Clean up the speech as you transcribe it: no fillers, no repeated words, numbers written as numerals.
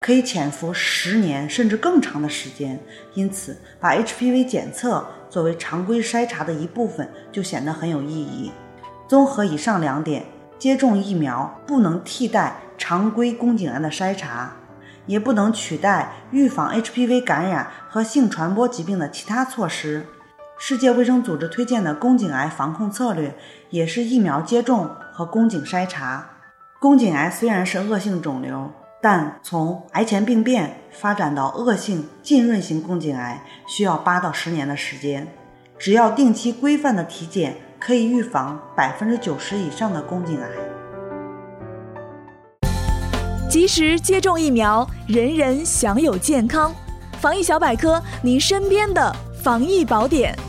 可以潜伏10年甚至更长的时间，因此把 HPV 检测作为常规筛查的一部分就显得很有意义。综合以上2点，接种疫苗不能替代常规宫颈癌的筛查，也不能取代预防 HPV 感染和性传播疾病的其他措施。世界卫生组织推荐的宫颈癌防控策略也是疫苗接种和宫颈筛查。宫颈癌虽然是恶性肿瘤，但从癌前病变发展到恶性浸润型宫颈癌需要8到10年的时间。只要定期规范的体检，可以预防90%以上的宫颈癌。 及时接种疫苗，人人享有健康。防疫小百科，您身边的防疫宝典。